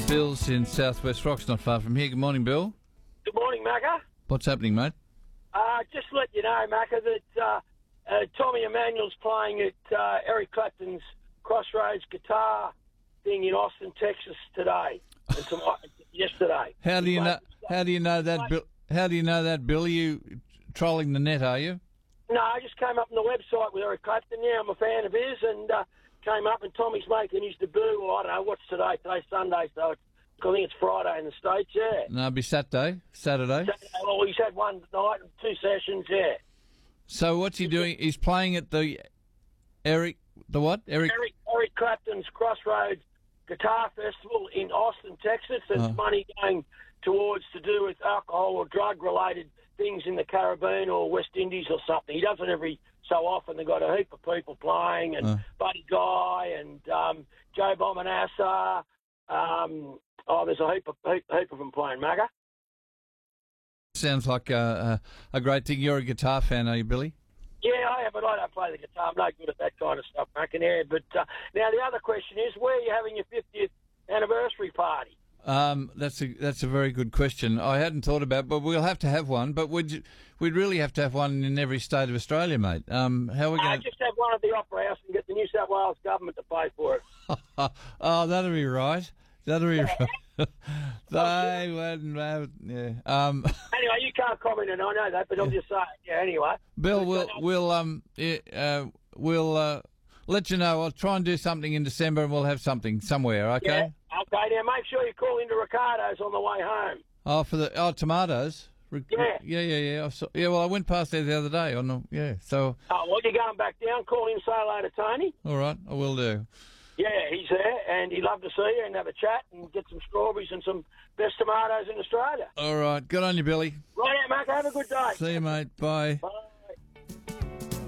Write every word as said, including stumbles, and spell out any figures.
Bill's in Southwest Rocks, not far from here. Good morning, Bill. Good morning, Macca. What's happening, mate? Uh, just to let you know, Macca, that uh, uh, Tommy Emmanuel's playing at uh, Eric Clapton's Crossroads guitar thing in Austin, Texas today. And some, yesterday. How do you know? How do you know that, Bill? How do you know that, Bill? Are you trolling the net? Are you? No, I just came up on the website with Eric Clapton. Yeah, I'm a fan of his, and uh, came up, and Tommy's making his debut. Well, I don't know what's today. Today's Sunday, so it's, I think it's Friday in the States. Yeah. No, it'll be Saturday. Saturday. Saturday. Well, he's had one night and two sessions. Yeah. So what's he doing? He's playing at the Eric. The what? Eric. Eric, Eric Clapton's Crossroads Guitar Festival in Austin, Texas. There's Oh. money going towards to do with alcohol or drug-related things in the Caribbean or West Indies or something. He does it every so often. They've got a heap of people playing, and Oh. Buddy Guy and um, Joe Bomanassa. Um, oh, there's a heap of, heap, heap of them playing, Magga. Sounds like a, a, a great thing. You're a guitar fan, are you, Billy? Yeah, I am, but I don't play the guitar. I'm no good at that kind of stuff, Macca. Yeah, but uh, now the other question is, where are you having your fiftieth anniversary party? Um, that's a that's a very good question. I hadn't thought about, but we'll have to have one. But we'd we'd really have to have one in every state of Australia, mate. Um, how are we I going? just have one at the Opera House and get the New South Wales government to pay for it. Oh, that'll be right. That'll be right. They wouldn't have, yeah. Um, Anyway, you can't comment, and I know that, but I'm just saying. Yeah. Anyway, Bill, we'll we'll um yeah, uh, we'll uh, let you know. I'll try and do something in December, and we'll have something somewhere. Okay. yeah. Okay. Now make sure you call into Ricardo's on the way home. Oh, for the oh tomatoes. Re- Yeah. Yeah, yeah, yeah. I saw, yeah. Well, I went past there the other day. On the, yeah. So Oh, well, you're going back down. Call him, say hello to Tony. all right, I will do. Yeah, he's there, and he'd love to see you and have a chat and get some strawberries and some best tomatoes in Australia. All right. Good on you, Billy. Right out, Mark. Have a good day. See you, mate. Bye. Bye.